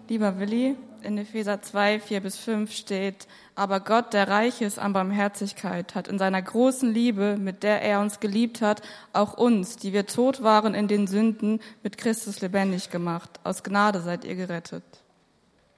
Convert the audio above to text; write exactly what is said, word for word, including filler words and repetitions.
Lieber Willi, in Epheser zwei, vier bis fünf steht: Aber Gott, der reich ist an Barmherzigkeit, hat in seiner großen Liebe, mit der er uns geliebt hat, auch uns, die wir tot waren in den Sünden, mit Christus lebendig gemacht. Aus Gnade seid ihr gerettet.